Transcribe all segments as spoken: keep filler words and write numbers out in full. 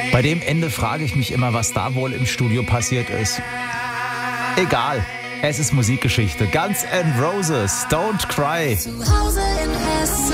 Bei dem Ende frage ich mich immer, was da wohl im Studio passiert ist. Egal, es ist Musikgeschichte. Guns N' Roses, Don't Cry. Zu Hause in Hessen.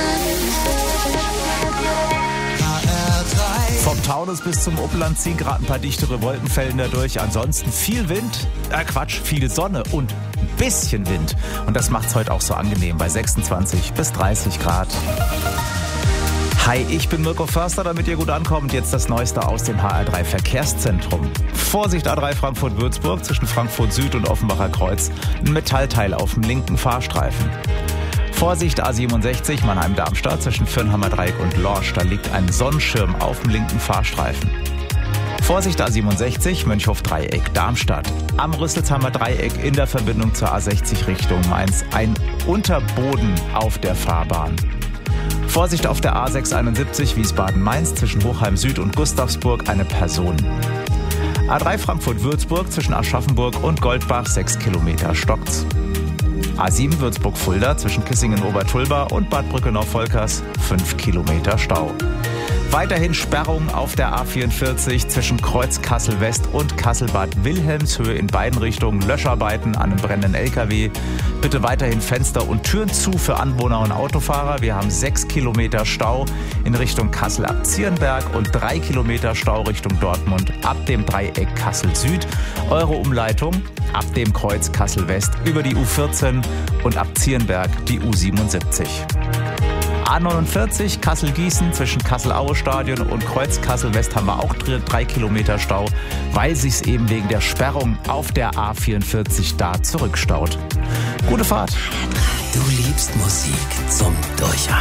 Vom Taunus bis zum Upland ziehen gerade ein paar dichtere Wolkenfällen dadurch. Ansonsten viel Wind, äh Quatsch, viel Sonne und ein bisschen Wind. Und das macht's heute auch so angenehm bei sechsundzwanzig bis dreißig Grad. Hi, ich bin Mirko Förster, damit ihr gut ankommt. Jetzt das Neueste aus dem H R drei Verkehrszentrum. Vorsicht A drei Frankfurt-Würzburg zwischen Frankfurt Süd und Offenbacher Kreuz. Ein Metallteil auf dem linken Fahrstreifen. Vorsicht A siebenundsechzig Mannheim-Darmstadt zwischen Fürnhammer Dreieck und Lorsch. Da liegt ein Sonnenschirm auf dem linken Fahrstreifen. Vorsicht A siebenundsechzig Mönchhof-Dreieck Darmstadt. Am Rüsselsheimer Dreieck in der Verbindung zur A sechzig Richtung Mainz ein Unterboden auf der Fahrbahn. Vorsicht auf der A sechshunderteinundsiebzig Wiesbaden-Mainz zwischen Hochheim Süd und Gustavsburg eine Person. A drei Frankfurt-Würzburg zwischen Aschaffenburg und Goldbach sechs Kilometer stockt's. A sieben Würzburg-Fulda zwischen Kissingen-Obertulba und Bad Brückenau-Volkers fünf Kilometer Stau. Weiterhin Sperrung auf der A vierundvierzig zwischen Kreuz Kassel-West und Kassel-Bad Wilhelmshöhe in beiden Richtungen. Löscharbeiten an einem brennenden L K W. Bitte weiterhin Fenster und Türen zu für Anwohner und Autofahrer. Wir haben sechs Kilometer Stau in Richtung Kassel ab Zierenberg und drei Kilometer Stau Richtung Dortmund ab dem Dreieck Kassel-Süd. Eure Umleitung ab dem Kreuz Kassel-West über die U vierzehn und ab Zierenberg die U siebenundsiebzig. A neunundvierzig Kassel-Gießen zwischen Kassel-Aue-Stadion und Kreuz Kassel-West haben wir auch drei Kilometer Stau, weil sich's eben wegen der Sperrung auf der A vierundvierzig da zurückstaut. Gute Fahrt. Du liebst Musik zum Durchatmen.